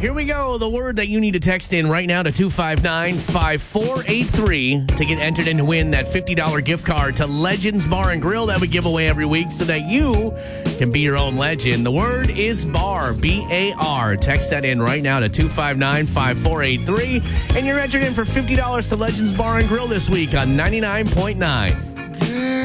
Here we go. The word that you need to text in right now to 259-5483 to get entered in to win that $50 gift card to Legends Bar and Grill that we give away every week so that you can be your own legend. The word is bar, B-A-R. Text that in right now to 259-5483, and you're entered in for $50 to Legends Bar and Grill this week on 99.9.